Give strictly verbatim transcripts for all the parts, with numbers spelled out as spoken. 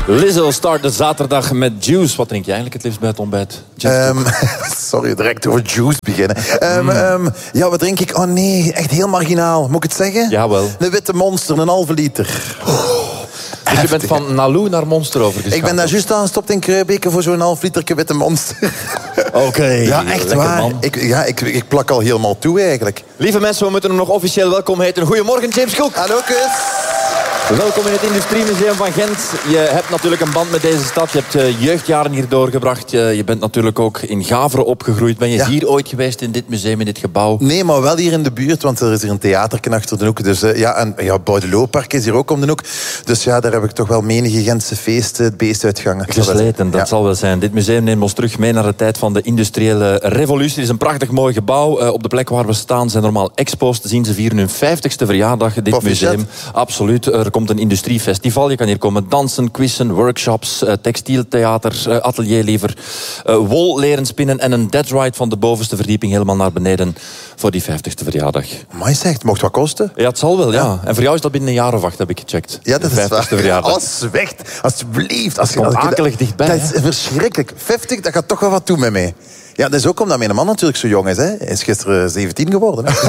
Lizzo start de zaterdag met Juice. Wat drink je eigenlijk het liefst bij het ontbijt? Um, sorry, direct over Juice beginnen. Um, um, ja, wat drink ik? Oh nee, echt heel marginaal. Moet ik het zeggen? Jawel. Een witte Monster, een halve liter. Oh, dus je bent van Naloo naar Monster overgeschakeld? Ik ben daar juist aan gestopt in Kruibeke voor zo'n half liter witte Monster. Oké. Okay. Ja, echt waar. Ik, ja, ik, ik plak al helemaal toe eigenlijk. Lieve mensen, we moeten hem nog officieel welkom heten. Goedemorgen, James Cook. Hallo, kus. Welkom in het Industriemuseum van Gent. Je hebt natuurlijk een band met deze stad. Je hebt uh, jeugdjaren hier doorgebracht. Je, je bent natuurlijk ook in Gaveren opgegroeid. Ben je ja. hier ooit geweest in dit museum, in dit gebouw? Nee, maar wel hier in de buurt, want er is hier een theaterken achter de hoek. Dus uh, ja, en ja, Boudelooppark is hier ook om de hoek. Dus ja, daar heb ik toch wel menige Gentse feesten het beest uitgangen. Gesleten, dat ja. zal wel zijn. Dit museum neemt ons terug mee naar de tijd van de industriële revolutie. Het is een prachtig mooi gebouw. Uh, op de plek waar we staan zijn normaal expo's te zien. Ze vieren hun vijftigste verjaardag, dit Proficiat. museum. Absoluut. Er komt een industriefestival. Je kan hier komen dansen, quizzen, workshops, uh, textieltheater, uh, atelier liever, uh, wol leren spinnen en een dead ride van de bovenste verdieping helemaal naar beneden voor die vijftigste verjaardag. Maar zegt, mocht wat kosten? Ja, het zal wel, ja. ja. En voor jou is dat binnen een jaar of acht, heb ik gecheckt. Ja, dat de vijftigste is verjaardag. Als weg, alsjeblieft. Als je komt akelig dichtbij. Dat is verschrikkelijk. vijftig, dat gaat toch wel wat doen met mij. Ja, dat is ook omdat mijn man natuurlijk zo jong is. Hè. Hij is gisteren zeventien geworden. Hè.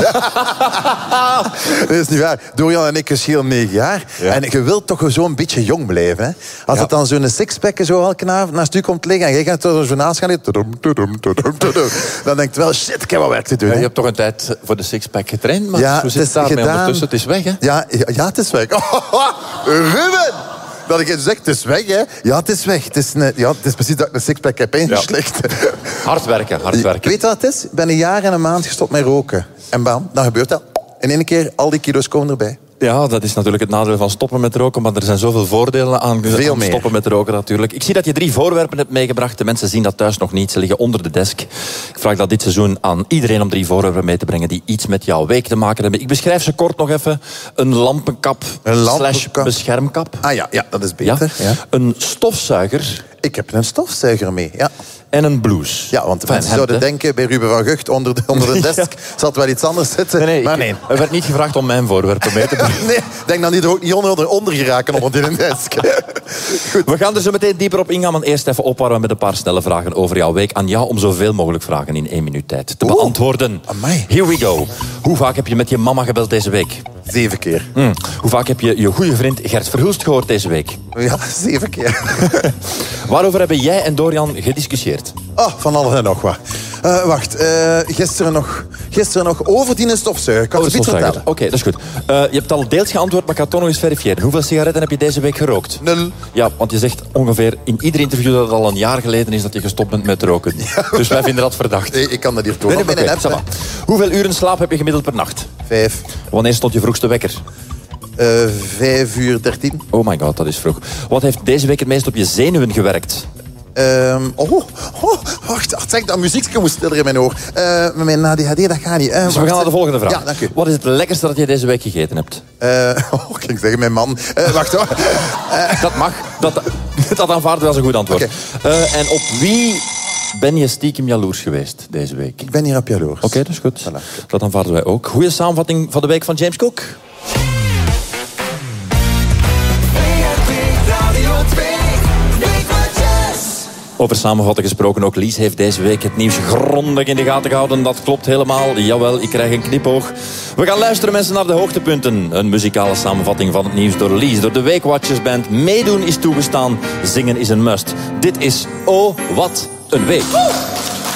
Dat is niet waar. Dorian en ik verschillen negen jaar. Ja. En je wilt toch zo'n beetje jong blijven. Hè. Als ja. het dan zo'n sixpack zo elke avond naast u komt liggen en jij gaat er zo naast gaan, dan denkt je wel, shit, ik heb wat werk te doen. Ja, hè. je hebt toch een tijd voor de sixpack getraind, maar ja, hoe zit het daarmee ondertussen? Het is weg, hè? Ja, ja, ja het is weg. Ruben! Dat ik zeg, het is weg, hè? Ja, het is weg. Het is, een, ja, het is precies dat ik een sixpack heb ingeslikt. Ja. Hard werken, hard werken. Weet je wat het is? Ik ben een jaar en een maand gestopt met roken. En bam, dan gebeurt dat. In één keer, al die kilo's komen erbij. Ja, dat is natuurlijk het nadeel van stoppen met roken, maar er zijn zoveel voordelen aan, aan stoppen met roken natuurlijk. Ik zie dat je drie voorwerpen hebt meegebracht. De mensen zien dat thuis nog niet. Ze liggen onder de desk. Ik vraag dat dit seizoen aan iedereen om drie voorwerpen mee te brengen die iets met jouw week te maken hebben. Ik beschrijf ze kort nog even. Een lampenkap, een lampenkap. slash beschermkap. Ah ja, ja, dat is beter. Ja? Ja. Een stofzuiger. Ik heb een stofzuiger mee, ja. En een blouse. Ja, want de mensen zouden denken, bij Ruben van Gucht onder de, onder de desk ja. zal het wel iets anders zitten. Nee, nee, maar ik, nee. Er werd niet gevraagd om mijn voorwerpen mee te brengen. Nee, denk dan niet er ook niet onder, onder geraken onder de desk. Goed. We gaan er zo meteen dieper op ingaan, maar eerst even opwarmen met een paar snelle vragen over jouw week. Aan jou om zoveel mogelijk vragen in één minuut tijd te Oeh, beantwoorden. Amai. Here we go. Hoe vaak heb je met je mama gebeld deze week? Zeven keer. Hmm. Hoe vaak heb je je goede vriend Gert Verhulst gehoord deze week? Ja, zeven keer. Waarover hebben jij en Dorian gediscussieerd? Oh, van alles en nog wat. Uh, wacht, uh, gisteren, nog, gisteren nog over die stofzuiger. Kan je het vertellen? Oké, okay, dat is goed. Uh, je hebt al deels geantwoord, maar ik ga toch nog eens verifiëren. Hoeveel sigaretten heb je deze week gerookt? Nul. Ja, want je zegt ongeveer in ieder interview dat het al een jaar geleden is dat je gestopt bent met roken. Ja. Dus wij vinden dat verdacht. Nee, ik kan dat hier toch. Nee, nee, okay, okay, hoeveel uren slaap heb je gemiddeld per nacht? Vijf. Wanneer stond je vroegste wekker? Uh, vijf uur dertien. Oh my god, dat is vroeg. Wat heeft deze week het meest op je zenuwen gewerkt? Um, oh, oh, wacht, zeg, dat muziekje moest stiller in mijn oor. Uh, met mijn A D H D, dat gaat niet. Uh, dus we gaan naar de volgende vraag. Ja, dank u. Wat is het lekkerste dat je deze week gegeten hebt? Uh, oh, ik ging zeggen, mijn man. Uh, wacht hoor. Uh, dat mag. Dat, dat aanvaarden we als een goed antwoord. Okay. Uh, en op wie ben je stiekem jaloers geweest deze week? Ik ben hier op jaloers. Oké, okay, dat is goed. Voilà. Dat aanvaarden wij ook. Goeie samenvatting van de week van James Cook. Over samenvatten gesproken, ook Lies heeft deze week het nieuws grondig in de gaten gehouden. Dat klopt helemaal. Jawel, ik krijg een knipoog. We gaan luisteren, mensen, naar de hoogtepunten. Een muzikale samenvatting van het nieuws door Lies. Door de Weekwatchers Band. Meedoen is toegestaan. Zingen is een must. Dit is Oh, wat een week.